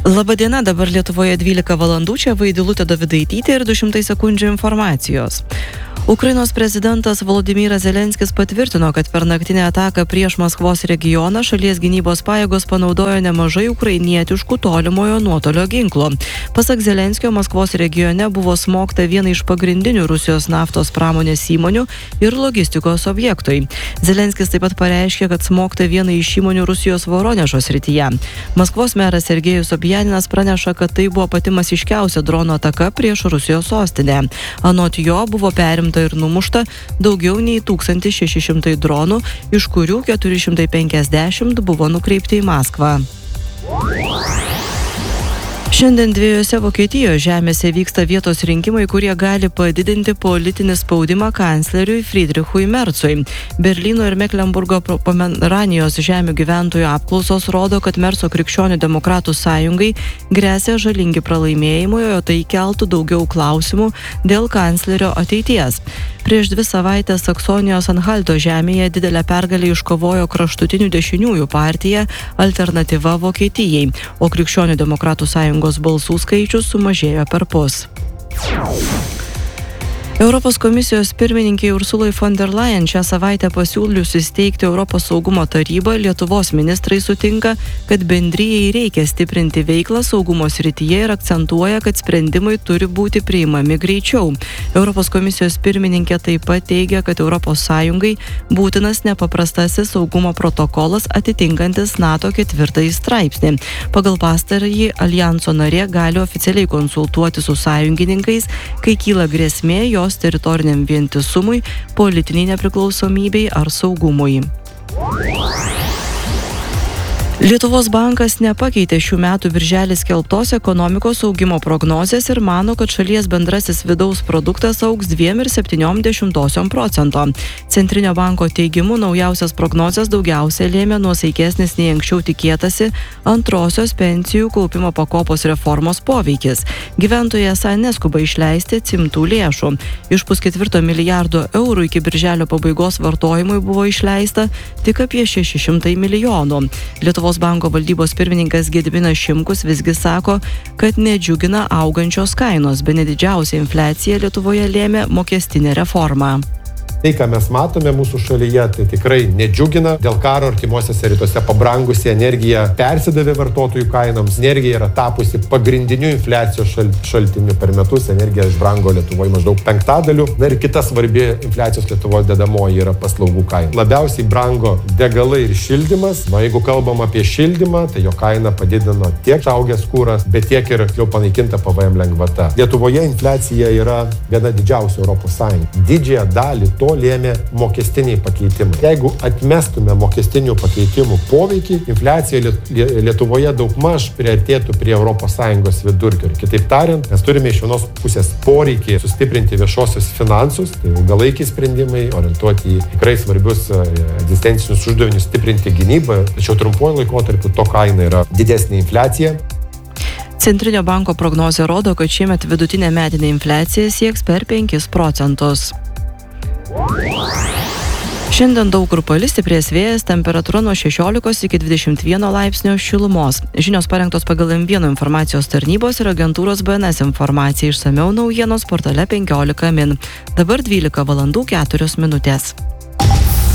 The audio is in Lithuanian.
Labadiena, dabar Lietuvoje 12 valandų, čia Vaidilutė Dovydaitytė ir 200 sekundžių informacijos. Ukrainos prezidentas Volodymyras Zelenskis patvirtino, kad per naktinę ataką prieš Maskvos regioną šalies gynybos pajėgos panaudojo nemažai ukrainietiškų tolimojo nuotolio ginklų. Pasak Zelenskio, Maskvos regione buvo smogta viena iš pagrindinių Rusijos naftos pramonės įmonių ir logistikos objektui. Zelenskis taip pat pareiškė, kad smogta viena iš įmonių Rusijos Voronezho srityje. Maskvos meras Sergejus Sobjaninas praneša, kad tai buvo pati masiškiausia drono ataka prieš Rusijos sostinę. Anot jo buvo perimta ir numušta daugiau nei 1600 dronų, iš kurių 450 buvo nukreipti į Maskvą. Šiandien dviejose Vokietijos žemėse vyksta vietos rinkimai, kurie gali padidinti politinį spaudimą kancleriui Friedrichui Merzui. Berlyno ir Meklenburgo Pomeranijos žemių gyventojų apklausos rodo, kad Merzo krikščionių demokratų sąjungai gresia žalingi pralaimėjimai, o tai keltų daugiau klausimų dėl kanclerio ateities. Prieš 2 savaitės Saksonijos Anhalto žemėje didelę pergalę iškovojo kraštutinių dešiniųjų partija Alternatyva Vokietijai, o krikščionių demokratų sąjungos balsų skaičius sumažėjo perpus. Europos komisijos pirmininkei Ursulai von der Leyen šią savaitę pasiūlius įsteigti Europos saugumo tarybą, Lietuvos ministrai sutinka, kad bendrijai reikia stiprinti veiklą saugumo srityje ir akcentuoja, kad sprendimai turi būti priimami greičiau. Europos komisijos pirmininkė taip pat teigia, kad Europos Sąjungai būtinas nepaprastasis saugumo protokolas atitinkantis NATO 4 straipsnį. Pagal pastarąjį aljanso narė gali oficialiai konsultuoti su sąjungininkais, kai kyla grėsmė jos teritoriniam vientisumui, politiniai nepriklausomybei ar saugumui. Lietuvos bankas nepakeitė šių metų birželį skelbtos ekonomikos augimo prognozės ir mano, kad šalies bendrasis vidaus produktas augs 2,7%. Centrinio banko teigimu, naujausias prognozės daugiausia lėmė nuosaikesnis nei anksčiau tikėtasi antrosios pensijų kaupimo pakopos reformos poveikis. Gyventojai esą neskuba išleisti atsimtų lėšų. Iš 1,4 milijardo eurų iki birželio pabaigos vartojimui buvo išleista tik apie 600 milijonų. Lietuvos banko valdybos pirmininkas Gediminas Šimkus visgi sako, kad nedžiugina augančios kainos, bene didžiausia infliacija Lietuvoje lėmė mokestinė reforma. Tai, ką mes matome mūsų šalyje, tai tikrai nedžiugina. Dėl karo artimuosiuose rytuose pabrangusi energija persidavė vartotojų kainoms. Energija yra tapusi pagrindiniu infliacijos šaltiniu. Per metus energija išbrango Lietuvoje maždaug 5/5. Na ir kita svarbi infliacijos Lietuvos dedamoji yra paslaugų kaina. Labiausiai brango degalai ir šildymas. Na, jeigu kalbam apie šildymą, tai jo kainą padidino tiek išaugęs kuras, bet tiek ir jau panaikinta PVM lengvata. Lietuvoje infliacija yra viena didžiausių Europos Sąjungos. Didžiąją dalį to lėmė mokestiniai pakeitimai. Jeigu atmestume mokestinių pakeitimų poveikį, infliacija Lietuvoje daugmaž priartėtų prie ES vidurkio. Ir kitaip tariant, mes turime iš vienos pusės poreikį sustiprinti viešosius finansus, tai ilgalaikiai sprendimai, orientuoti į tikrai svarbius egzistencinius uždavinius, stiprinti gynybą, tačiau trumpuoju laikotarpiu to kaina yra didesnė infliacija. Centrinio banko prognozė rodo, kad šiemet vidutinė metinė infliacija sieks per 5%. Šiandien daug kur palis stiprės vėjas, temperatūra nuo 16 iki 21 laipsnio šilumos. Žinios parengtos pagal M1 informacijos tarnybos ir agentūros BNS informacija. Išsamiau naujienos portale 15 min. Dabar 12 valandų 4 minutės.